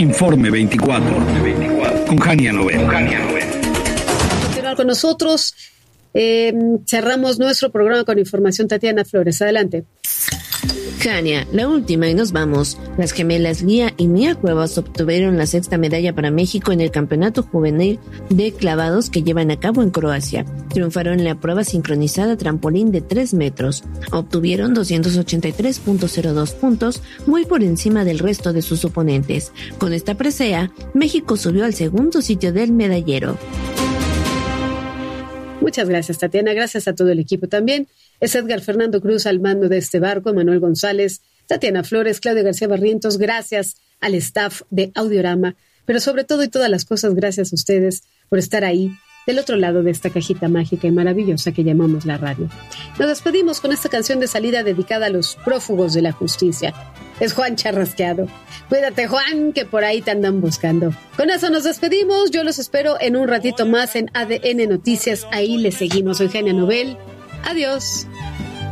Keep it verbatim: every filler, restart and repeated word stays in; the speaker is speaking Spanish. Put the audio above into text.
Informe veinticuatro. Con Jania Novel. Continuar con nosotros. Eh, cerramos nuestro programa con información. Tatiana Flores, adelante. Jania, la última y nos vamos. Las gemelas Lía y Mía Cuevas obtuvieron la sexta medalla para México en el Campeonato Juvenil de Clavados que llevan a cabo en Croacia. Triunfaron en la prueba sincronizada trampolín de tres metros. Obtuvieron doscientos ochenta y tres punto cero dos puntos, muy por encima del resto de sus oponentes. Con esta presea, México subió al segundo sitio del medallero. Muchas gracias, Tatiana. Gracias a todo el equipo también. Es Edgar Fernando Cruz al mando de este barco, Manuel González, Tatiana Flores, Claudia García Barrientos. Gracias al staff de Audiorama, pero sobre todo y todas las cosas, gracias a ustedes por estar ahí, del otro lado de esta cajita mágica y maravillosa que llamamos la radio. Nos despedimos con esta canción de salida dedicada a los prófugos de la justicia. Es Juan Charrasqueado. Cuídate, Juan, que por ahí te andan buscando. Con eso nos despedimos. Yo los espero en un ratito más en A D N Noticias. Ahí les seguimos. Soy Jania Novel. Adiós.